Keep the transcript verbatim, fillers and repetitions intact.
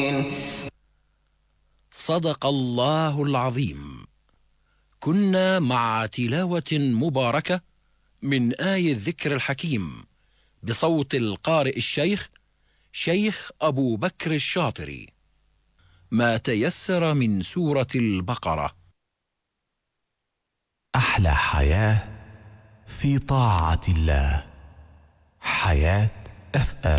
صدق الله العظيم. كنا مع تلاوة مباركة من آي الذكر الحكيم بصوت القارئ الشيخ شيخ أبو بكر الشاطري، ما تيسر من سورة البقرة. أحلى حياة في طاعة الله، حياة أف أم.